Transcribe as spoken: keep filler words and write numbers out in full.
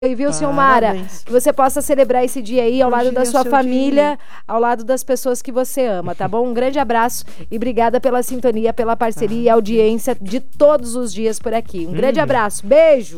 Viu, Silmara? Parabéns. Que você possa celebrar esse dia aí ao Hoje lado da é sua seu família, dia. ao lado das pessoas que você ama, tá bom? Um grande abraço e obrigada pela sintonia, pela parceria e audiência de todos os dias por aqui. Um grande Uhum. abraço, beijo!